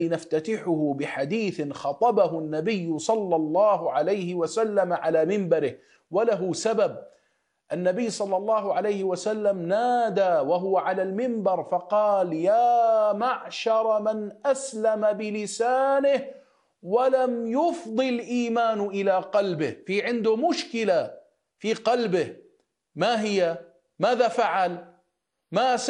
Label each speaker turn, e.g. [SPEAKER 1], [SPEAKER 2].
[SPEAKER 1] نفتتحه بحديث خطبه النبي صلى الله عليه وسلم على منبره، وله سبب. النبي صلى الله عليه وسلم نادى وهو على المنبر فقال: يا معشر من أسلم بلسانه ولم يفض الإيمان إلى قلبه. في عنده مشكلة في قلبه، ما هي؟ ماذا فعل؟ ما